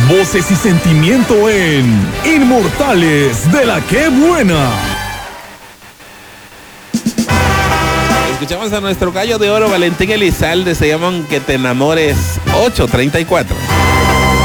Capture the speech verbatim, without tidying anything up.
voces y sentimiento en Inmortales de la Qué Buena. Escuchamos a nuestro gallo de oro Valentín Elizalde, se llaman Que te enamores ocho treinta y cuatro.